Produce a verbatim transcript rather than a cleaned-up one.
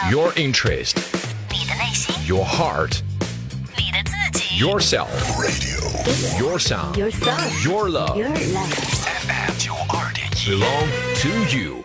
Your interest, 你的内心， your heart, 你的自己 yourself, radio, your sound, Your sound your love, Your life F M 九二点一 belong to you.